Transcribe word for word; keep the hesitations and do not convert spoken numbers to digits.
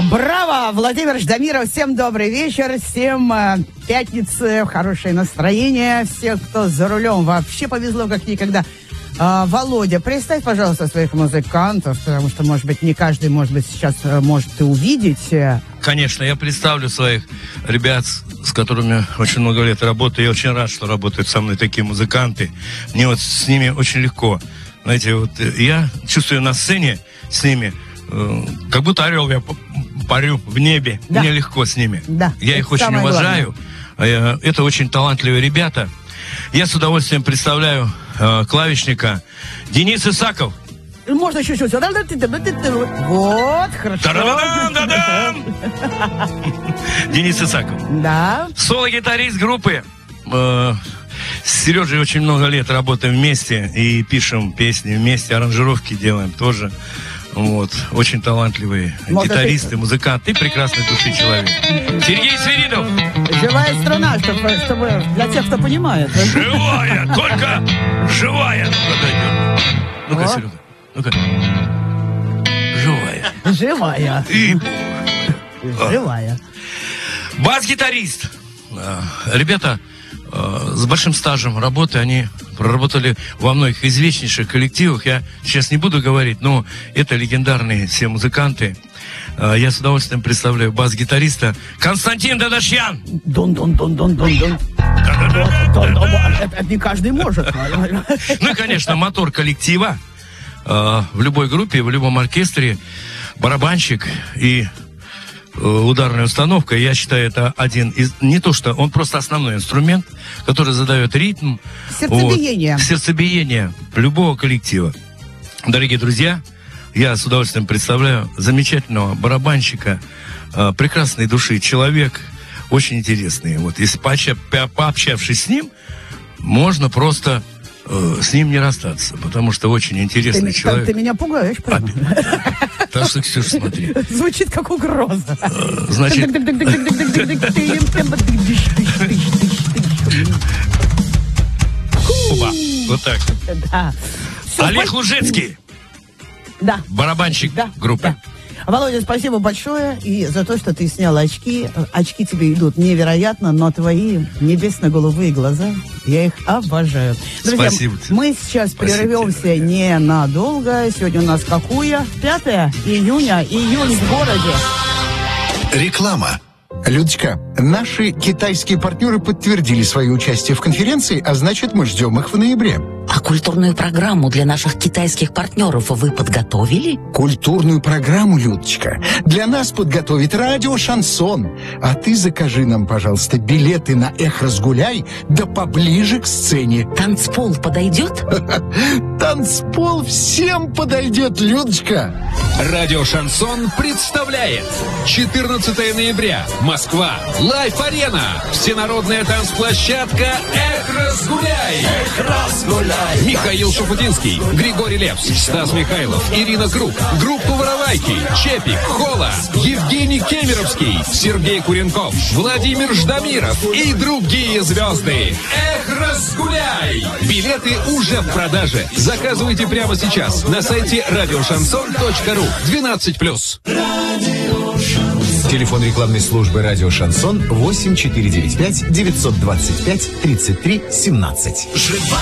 Браво, Владимир Ждамиров. Всем добрый вечер, всем э, пятницы, хорошее настроение. Всех, кто за рулем, вообще повезло как никогда. А, Володя, представь, пожалуйста, своих музыкантов, потому что, может быть, не каждый, может быть, сейчас э, может и увидеть. Конечно, я представлю своих ребят, с которыми очень много лет работаю. Я очень рад, что работают со мной такие музыканты. Мне вот с ними очень легко. Знаете, вот я чувствую на сцене с ними, э, как будто орел я парю в небе. Да. Мне легко с ними. Да, я их очень уважаю. Главное. Это очень талантливые ребята. Я с удовольствием представляю э, клавишника Денис Исаков. Можно еще чуть-чуть. Вот, хорошо. Денис Исаков. Да. Соло-гитарист группы. Э, с Сережей очень много лет работаем вместе и пишем песни вместе, аранжировки делаем тоже. Вот, очень талантливые Может, гитаристы, ты... музыканты и прекрасной души человек. Сергей Свиридов. Живая струна, чтобы, чтобы для тех, кто понимает. Живая, только живая. Ну-ка, дойдем. Ну-ка, Серега, ну-ка. Живая. Живая. И... Живая. Бас-гитарист. Ребята с большим стажем работы, они проработали во многих известнейших коллективах. Я сейчас не буду говорить, но это легендарные все музыканты. Я с удовольствием представляю бас-гитариста Константин Дадашьян. Дон-дон-дон-дон-дон-дон. Это не каждый может. Ну и, конечно, мотор коллектива. В любой группе, в любом оркестре барабанщик и ударная установка, я считаю, это один из... Не то, что он просто основной инструмент, который задает ритм. Сердцебиение. Вот, сердцебиение любого коллектива. Дорогие друзья, я с удовольствием представляю замечательного барабанщика, э, прекрасной души человек, очень интересный. Вот, если пообща... пообщавшись с ним, можно просто э, с ним не расстаться, потому что очень интересный ты, человек. Ты меня пугаешь, прямо. Так что, Ксюша, смотри. Звучит как угроза. Значит... Опа, вот так. Да. Олег Лужецкий. Да. Барабанщик да, группы. Да. Володя, спасибо большое и за то, что ты снял очки. Очки тебе идут невероятно, но твои небесно-голубые глаза, я их обожаю. Друзья, спасибо. Мы сейчас спасибо прервемся тебе. Ненадолго. Сегодня у нас какое? пятое июня, июнь в городе. Реклама. Людочка, наши китайские партнеры подтвердили свое участие в конференции, а значит, мы ждем их в ноябре. А культурную программу для наших китайских партнеров вы подготовили? Культурную программу, Людочка, для нас подготовит радио «Шансон». А ты закажи нам, пожалуйста, билеты на «Эх, разгуляй», да поближе к сцене. Танцпол подойдет? Танцпол всем подойдет, Людочка. Радио «Шансон» представляет четырнадцатого ноября. Москва. Лайф-арена. Всенародная танцплощадка «Эх, разгуляй». Эх, разгуляй. Михаил Шуфутинский, Григорий Лепс, Стас Михайлов, Ирина Круг, группа «Воровайки», Чепик, Хола, Евгений Кемеровский, Сергей Куренков, Владимир Ждамиров и другие звезды. Эх, разгуляй! Билеты уже в продаже. Заказывайте прямо сейчас на сайте радиошансон точка ру. двенадцать плюс. Телефон рекламной службы «Радио Шансон» восемь четыре девять пять девятьсот двадцать пять тридцать три семнадцать.